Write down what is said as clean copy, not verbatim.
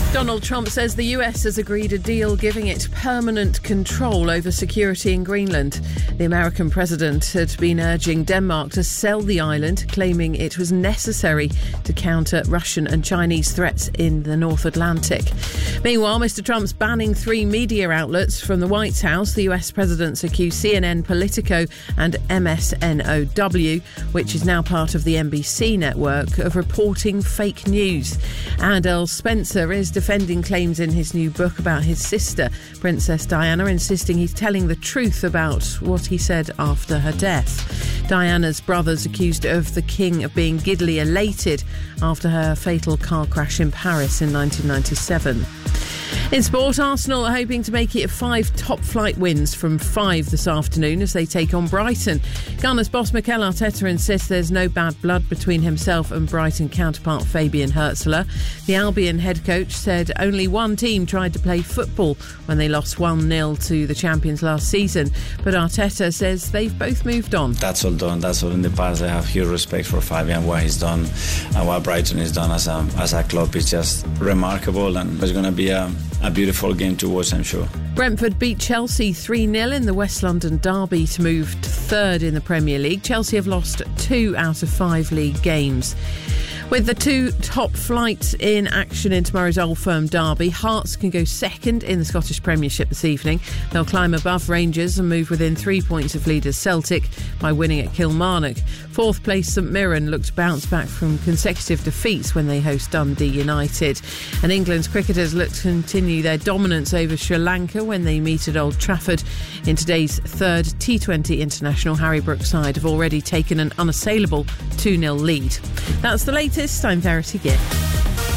Donald Trump says the US has agreed a deal giving it permanent control over security in Greenland. The American president had been urging Denmark to sell the island, claiming it was necessary to counter Russian and Chinese threats in the North Atlantic. Meanwhile, Mr. Trump's banning 3 media outlets from the White House. The US president's accused CNN, Politico and MSNOW, which is now part of the NBC network, of reporting fake news. And Earl Spencer is defending claims in his new book about his sister, Princess Diana, insisting he's telling the truth about what he said after her death. Diana's brothers accused of the king of being giddily elated after her fatal car crash in Paris in 1997. In sport, Arsenal are hoping to make it 5 top-flight wins from 5 this afternoon as they take on Brighton. Gunners boss Mikel Arteta insists there's no bad blood between himself and Brighton counterpart Fabian Hürzeler. The Albion head coach said only one team tried to play football when they lost 1-0 to the champions last season, but Arteta says they've both moved on. That's all done. That's all in the past. I have huge respect for Fabian, what he's done and what Brighton has done as a club is just remarkable, and it's going to be a beautiful game to watch, I'm sure. Brentford beat Chelsea 3-0 in the West London derby to move to third in the Premier League. Chelsea have lost 2 out of 5 league games. With the 2 top flights in action in tomorrow's Old Firm derby, Hearts can go second in the Scottish Premiership this evening. They'll climb above Rangers and move within 3 points of leaders Celtic by winning at Kilmarnock. 4th place St Mirren look to bounce back from consecutive defeats when they host Dundee United. And England's cricketers look to continue their dominance over Sri Lanka when they meet at Old Trafford. In today's 3rd T20 International, Harry Brooks' side have already taken an unassailable 2-0 lead. That's the latest. I'm Verity Gibb.